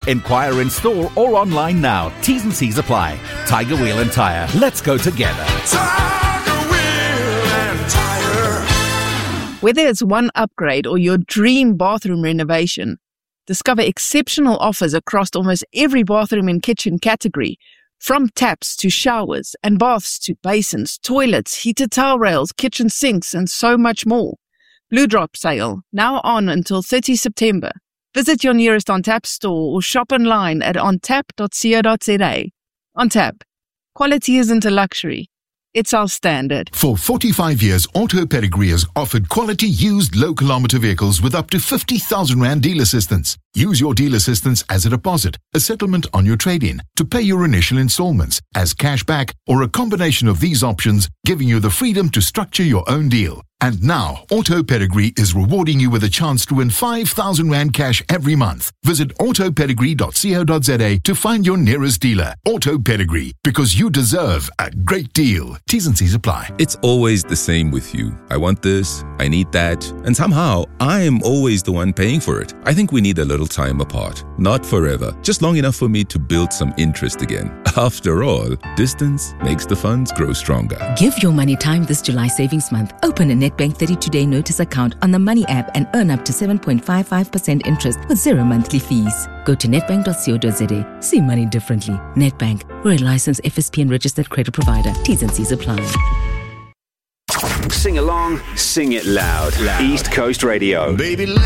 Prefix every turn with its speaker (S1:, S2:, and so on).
S1: Inquire in store or online now. T's and C's apply. Tiger Wheel and Tire. Let's go together.
S2: Tiger Wheel and Tire.
S3: Whether it's one upgrade or your dream bathroom renovation, discover exceptional offers across almost every bathroom and kitchen category, from taps to showers and baths to basins, toilets, heated towel rails, kitchen sinks, and so much more. Blue Drop sale, now on until 30 September. Visit your nearest OnTap store or shop online at ontap.co.za. OnTap. Quality isn't a luxury. It's our standard.
S4: For 45 years, Auto Pedigree has offered quality used low-kilometer vehicles with up to 50,000 Rand deal assistance. Use your deal assistance as a deposit, a settlement on your trade-in, to pay your initial installments, as cash back, or a combination of these options, giving you the freedom to structure your own deal. And now, Auto Pedigree is rewarding you with a chance to win 5,000 Rand cash every month. Visit autopedigree.co.za to find your nearest dealer. Auto Pedigree, because you deserve a great deal. T's and C's apply.
S5: It's always the same with you. I want this, I need that, and somehow I am always the one paying for it. I think we need a little time apart. Not forever, just long enough for me to build some interest again. After all, distance makes the funds grow stronger.
S6: Give your money time this July savings month. Open a Nedbank 32-day notice account on the Money app and earn up to 7.55% interest with 0 monthly fees. Go to nedbank.co.za. See money differently. Nedbank. We're a licensed FSP and registered credit provider. T's and C's apply.
S7: Sing along, sing it loud. East Coast Radio.
S4: Baby,